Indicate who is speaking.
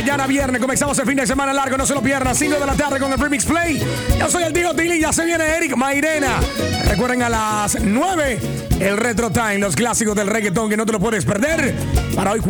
Speaker 1: Mañana viernes comenzamos el fin de semana largo. No se lo pierdan. 5 de la tarde con el Remix Play. Yo soy el Diego Tilly. Ya se viene Eric Mairena. Recuerden a las 9 el Retro Time. Los clásicos del reggaetón que no te lo puedes perder. Para hoy